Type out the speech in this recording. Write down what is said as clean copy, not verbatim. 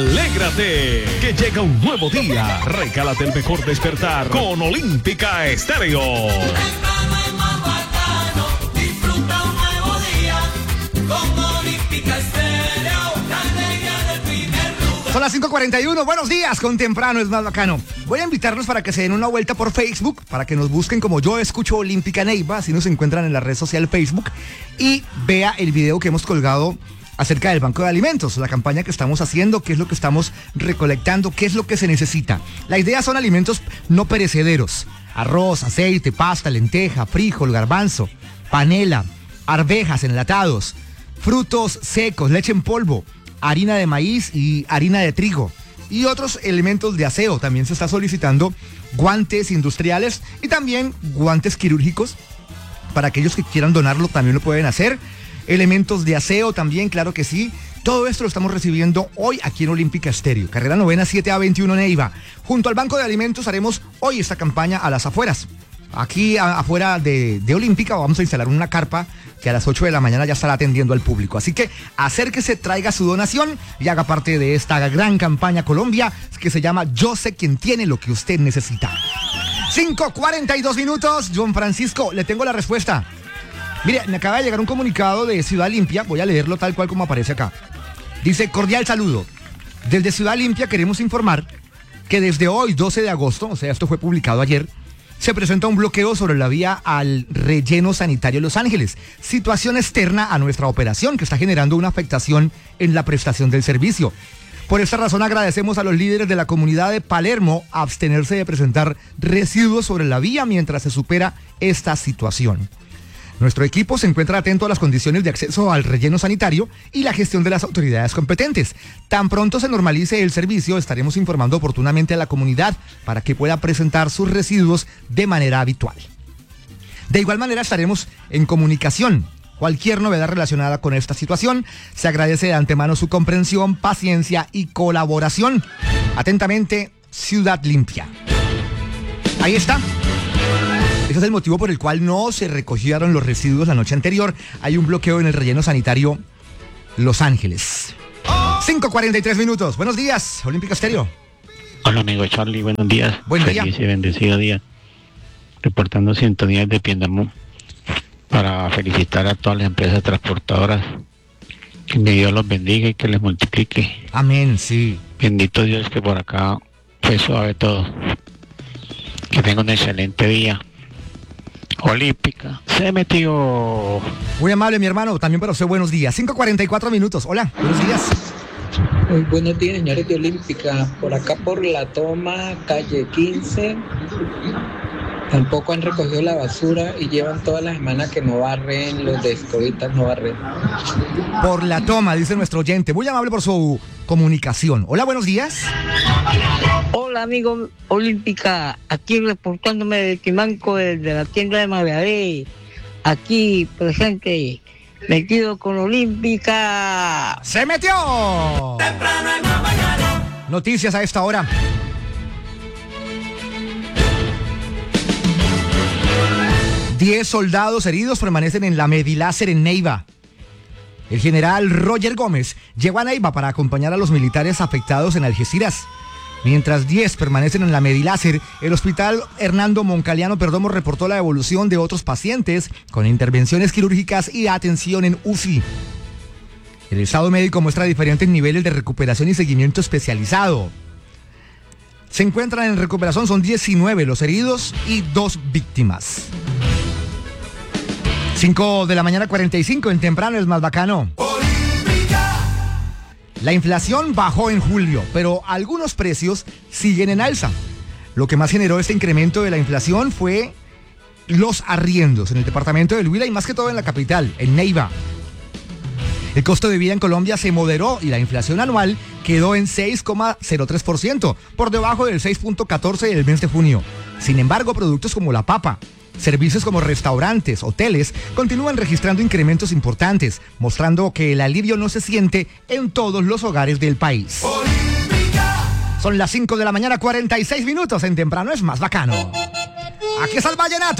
Alégrate, que llega un nuevo día. Regálate el mejor despertar con Olímpica Estéreo. Disfruta un nuevo día con Olímpica Estéreo, la alegría del primer lugar. Son las 5:41, buenos días, con temprano es más bacano. Voy a invitarlos para que se den una vuelta por Facebook, para que nos busquen como Yo Escucho Olímpica Neiva, así nos encuentran en la red social Facebook, y vea el video que hemos colgado acerca del Banco de Alimentos, la campaña que estamos haciendo, qué es lo que estamos recolectando, qué es lo que se necesita. La idea son alimentos no perecederos: arroz, aceite, pasta, lenteja, frijol, garbanzo, panela, arvejas, enlatados, frutos secos, leche en polvo, harina de maíz y harina de trigo y otros elementos de aseo. También se está solicitando guantes industriales y también guantes quirúrgicos. Para aquellos que quieran donarlo también lo pueden hacer. Elementos de aseo también, claro que sí. Todo esto lo estamos recibiendo hoy aquí en Olímpica Estéreo. Carrera Novena 7A21 Neiva. Junto al Banco de Alimentos haremos hoy esta campaña a las afueras. Aquí afuera de Olímpica vamos a instalar una carpa que a las 8 de la mañana ya estará atendiendo al público. Así que acérquese, traiga su donación y haga parte de esta gran campaña Colombia que se llama Yo sé quién tiene lo que usted necesita. 5:42 minutos. John Francisco, le tengo la respuesta. Mire, me acaba de llegar un comunicado de Ciudad Limpia, voy a leerlo tal cual como aparece acá. Dice: cordial saludo. Desde Ciudad Limpia queremos informar que desde hoy, 12 de agosto, o sea, esto fue publicado ayer, se presenta un bloqueo sobre la vía al relleno sanitario Los Ángeles, situación externa a nuestra operación que está generando una afectación en la prestación del servicio. Por esta razón agradecemos a los líderes de la comunidad de Palermo a abstenerse de presentar residuos sobre la vía mientras se supera esta situación. Nuestro equipo se encuentra atento a las condiciones de acceso al relleno sanitario y la gestión de las autoridades competentes. Tan pronto se normalice el servicio, estaremos informando oportunamente a la comunidad para que pueda presentar sus residuos de manera habitual. De igual manera estaremos en comunicación. Cualquier novedad relacionada con esta situación, se agradece de antemano su comprensión, paciencia y colaboración. Atentamente, Ciudad Limpia. Ahí está. Ese es el motivo por el cual no se recogieron los residuos la noche anterior. Hay un bloqueo en el relleno sanitario Los Ángeles. 5:43 minutos. Buenos días, Olímpica Estéreo. Hola, amigo Charlie, buenos días. Buen día. Feliz y bendecido día. Reportando sintonías de Piendamó para felicitar a todas las empresas transportadoras. Que mi Dios los bendiga y que les multiplique. Amén, sí. Bendito Dios, que por acá fue suave todo. Que tenga un excelente día. Olímpica se metió. Muy amable, mi hermano. También para usted, buenos días. 5:44 minutos. Hola, buenos días. Muy buenos días, señores de Olímpica. Por acá por La Toma, calle 15. Tampoco han recogido la basura y llevan toda la semana que no barren, los de Escobitas no barren. Por La Toma, dice nuestro oyente. Muy amable por su comunicación. Hola, buenos días. Hola, amigo Olímpica. Aquí reportándome del Quimanco, de la tienda de Margaré. Aquí presente, metido con Olímpica. ¡Se metió! Temprano es más bacano. Noticias a esta hora. Diez soldados heridos permanecen en la Medilácer en Neiva. El general Roger Gómez llegó a Neiva para acompañar a los militares afectados en Algeciras. Mientras 10 permanecen en la Medilácer, el hospital Hernando Moncaliano Perdomo reportó la evolución de otros pacientes con intervenciones quirúrgicas y atención en UCI. El estado médico muestra diferentes niveles de recuperación y seguimiento especializado. Se encuentran en recuperación, son 19 los heridos y 2 víctimas. 5 de la mañana 45, en temprano es más bacano. La inflación bajó en julio, pero algunos precios siguen en alza. Lo que más generó este incremento de la inflación fue los arriendos en el departamento del Huila y más que todo en la capital, en Neiva. El costo de vida en Colombia se moderó y la inflación anual quedó en 6,03%, por debajo del 6,14% del mes de junio. Sin embargo, productos como la papa, servicios como restaurantes, hoteles, continúan registrando incrementos importantes, mostrando que el alivio no se siente en todos los hogares del país. Son las 5 de la mañana, 46 minutos, en temprano es más bacano. Aquí está el vallenato.